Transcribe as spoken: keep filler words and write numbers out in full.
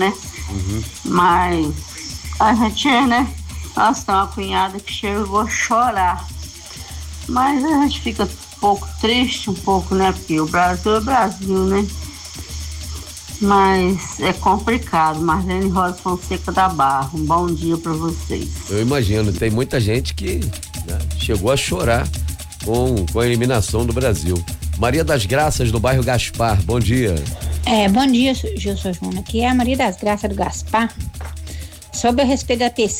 né? Uhum. Mas a gente, né? Nossa, tem uma cunhada que chegou a chorar. Mas a gente fica um pouco triste, um pouco, né? Porque o Brasil é o Brasil, né? Mas é complicado. Marlene Rosa Fonseca da Barra, um bom dia para vocês. Eu imagino, tem muita gente que, né, chegou a chorar com, com a eliminação do Brasil. Maria das Graças do bairro Gaspar, bom dia. É, bom dia, Gilson Júnior. Aqui é a Maria das Graças do Gaspar. Sobre a respeito da pesquisa